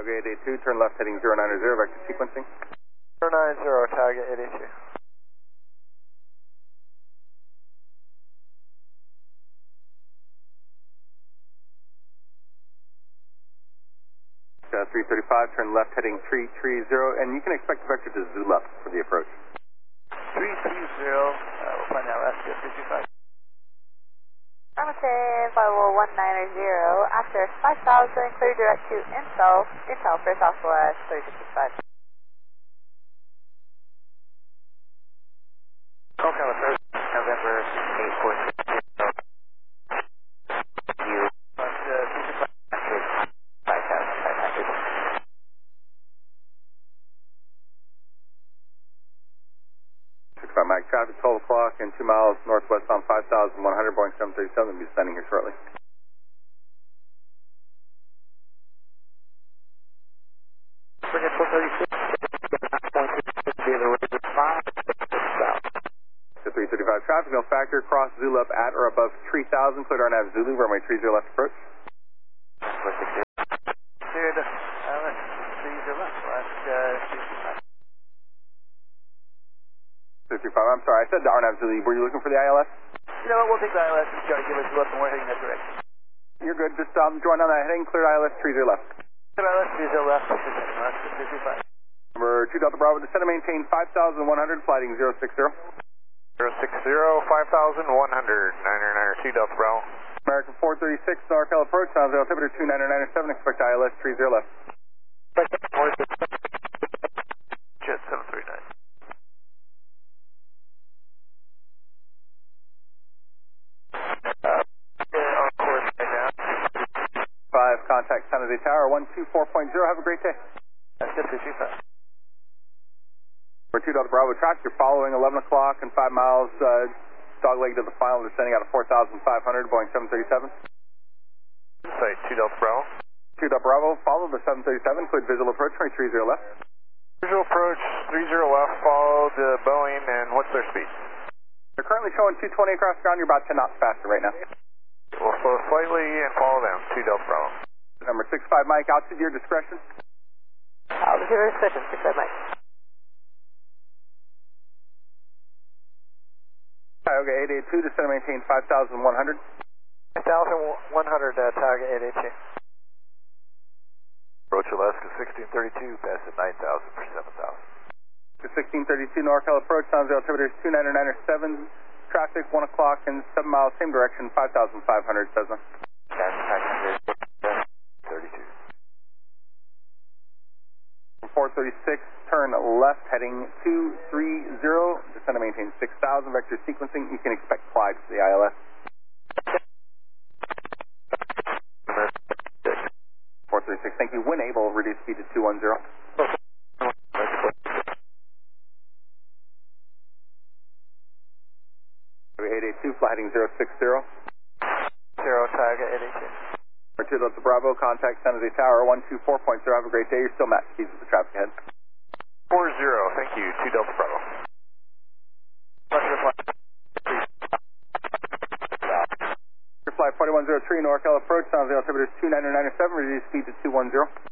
Okay, 882, turn left heading 090, vector sequencing. 090, target 882. 335, turn left heading 330, and you can expect the vector to zoo left for the approach. 330, we'll find out last 335. Hamilton 50190, after 5000, clear direct to Intel for Southwest 3665. Okay, November 846. You. 65 Mike, traffic 12 o'clock and 2 miles northwest on 5100, Boeing 737, will be descending here shortly. Bridget 436, 335 traffic, no factor, cross Zulu up at or above 3000, cleared RNAV Zulu, runway 30 left approach. Cleared, let's 30 left, last 335, I'm sorry, I said the RNAV Zulu, were you looking for the ILS? You know what, we'll take the ILS, just try to give us a left and we're heading that direction. You're good, just join on that heading, cleared ILS 30 left. Cleared ILS 30 left, last 335. Number 2 Delta Bravo, descend and maintain 5100, flighting 060. 060, 5100, 992 Delta Bravo. American 436, NorCal approach, sounds altimeter 29997, expect ILS 30 left. Jet 739. On course right now. 5, contact San Jose Tower, 124.0, have a great day. That's Jet 335. Number 2 Delta Bravo, track, you're following 11 o'clock and 5 miles, dogleg to the final, descending out of 4500, Boeing 737. Site 2 Delta Bravo. 2 Delta Bravo, follow the 737, cleared visual approach, 30 left. Visual approach 30 left, follow the Boeing, and what's their speed? They're currently showing 220 across the ground, you're about 10 knots faster right now. We'll slow slightly and follow them, 2 Delta Bravo. Number 65 Mike, altitude your discretion. Altitude your discretion, 65 Mike. Okay, 882, descend and maintain 5100. 5100, target 882. Approach Alaska 1632, pass at 9000 for 7000. To 1632 NorCal approach, sounds altimeter 29997, traffic 1 o'clock and 7 miles, same direction, 5500, Cessna. 32. 436, turn left heading 230, descend and maintain 6000, vector sequencing, you can expect glide to the ILS. 436, thank you, when able, reduce speed to 210. 882, fly heading 060. 0, target 882. Number 2 Delta Bravo, contact San Jose Tower, 124.0, have a great day, you're still matched keys with the traffic ahead. 40, thank you, 2 Delta Bravo. Flight 4103, NorCal approach, sounds altimeter 29997, reduce speed to 210.